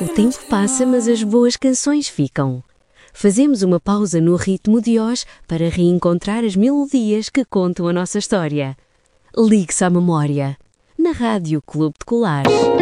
O tempo passa, mas as boas canções ficam. Fazemos uma pausa no ritmo de hoje para reencontrar as melodias que contam a nossa história. Ligue-se à memória. Na Rádio Clube de Colares.